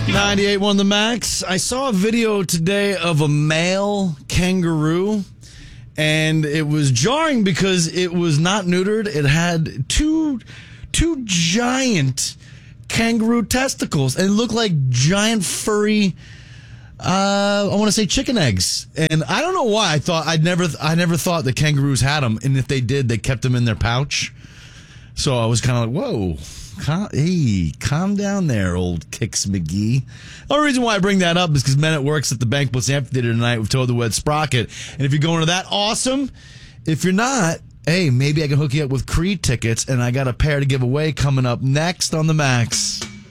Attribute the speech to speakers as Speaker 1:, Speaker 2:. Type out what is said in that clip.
Speaker 1: 98.1 The Max. I saw a video today of a male kangaroo, and it was jarring because it was not neutered. It had two giant kangaroo testicles, and it looked like giant furry, I want to say chicken eggs. And I don't know why I never thought that kangaroos had them, and if they did, they kept them in their pouch. So I was kind of like, whoa. Calm down there, old Kix McGee. The only reason why I bring that up is because Men at Work's at the Bank Bliss Amphitheater tonight with Toad the Wet Sprocket. And if you're going to that, awesome. If you're not, hey, maybe I can hook you up with Creed tickets, and I got a pair to give away coming up next on The Max.